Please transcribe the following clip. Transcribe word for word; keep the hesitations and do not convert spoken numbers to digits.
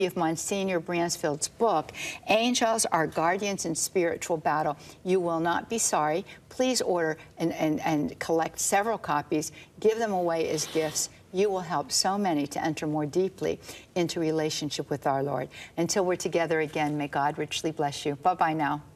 of Monsignor Bransfield's book, Angels Are Guardians in Spiritual Battle. You will not be sorry. Please order and, and, and collect several copies. Give them away as gifts. You will help so many to enter more deeply into relationship with our Lord. Until we're together again, may God richly bless you. Bye-bye now.